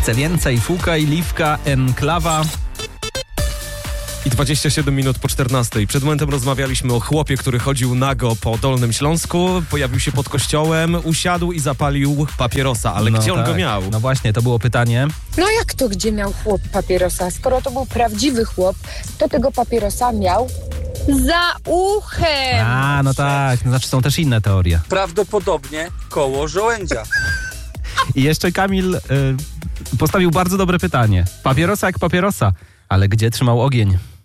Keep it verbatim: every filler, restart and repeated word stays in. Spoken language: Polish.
Chcę więcej. Fuka i Liwka, Enklawa. I dwadzieścia siedem minut po czternastej. Przed momentem rozmawialiśmy o chłopie, który chodził nago po Dolnym Śląsku, pojawił się pod kościołem, usiadł i zapalił papierosa. Ale No gdzie on tak. go miał? No właśnie, to było pytanie. No jak to, gdzie miał chłop papierosa? Skoro to był prawdziwy chłop, to tego papierosa miał za uchem. A, no tak, no znaczy są też inne teorie. Prawdopodobnie koło żołędzia. I jeszcze Kamil y, postawił bardzo dobre pytanie. Papierosa jak papierosa, ale gdzie trzymał ogień?